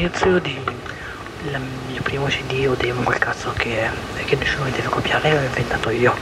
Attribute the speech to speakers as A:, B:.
A: all'inizio di il mio primo CD o demo, quel cazzo che è, e che nessuno mi deve copiare, l'ho inventato io.